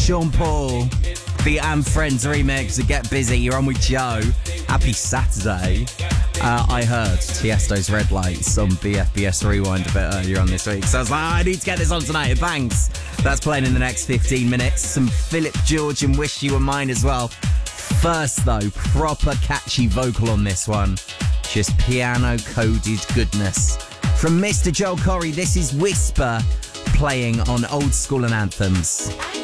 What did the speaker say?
Sean Paul, the And Friends remix of Get Busy. You're on with Joe. Happy Saturday. I heard Tiesto's Red Lights on BFBS Rewind a bit earlier on this week, so I was like, I need to get this on tonight. It bangs. That's playing in the next 15 minutes. Some Philip George and Wish You Were Mine as well. First, though, proper catchy vocal on this one. Just piano-coded goodness. From Mr. Joel Corry, this is Whisper, playing on Old School and Anthems.